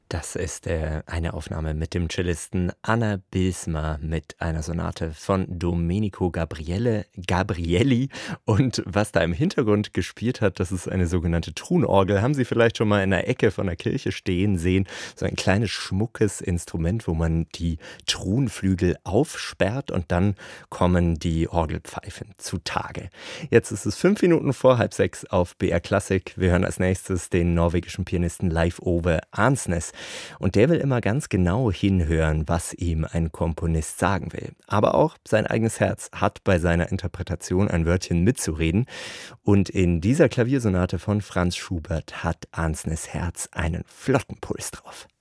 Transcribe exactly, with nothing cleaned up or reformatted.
Das ist, äh, eine Aufnahme mit dem Cellisten Anna Bilsma mit einer Sonate von Domenico Gabriele Gabrielli. Und was da im Hintergrund gespielt hat, das ist eine sogenannte Truhenorgel. Haben Sie vielleicht schon mal in der Ecke von der Kirche stehen sehen? So ein kleines, schmuckes Instrument, wo man die Truhenflügel aufsperrt und dann kommen die Orgelpfeifen zutage. Jetzt ist es fünf Minuten vor halb sechs auf B R Klassik. Wir hören als nächstes den norwegischen Pianisten Leif Ove Ansnes. Und der will immer ganz genau hinhören, was ihm ein Komponist sagen will. Aber auch sein eigenes Herz hat bei seiner Interpretation ein Wörtchen mitzureden. Und in dieser Klaviersonate von Franz Schubert hat Ansnes Herz einen flotten Puls drauf.